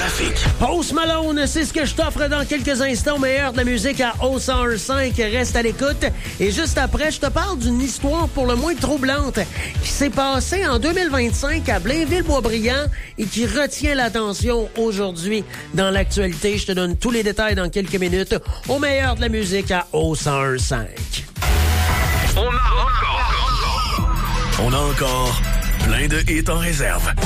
trafic. Post Malone, c'est ce que je t'offre dans quelques instants. Meilleur de la musique à O105. Reste à l'écoute. Et juste après, je te parle d'une histoire pour le moins troublante qui s'est passée en 2025 à Blainville-Boisbriand et qui retient l'attention aujourd'hui dans l'actualité. Je te donne tous les détails dans quelques minutes au meilleur de la musique à O105. On a encore plein de hits en réserve.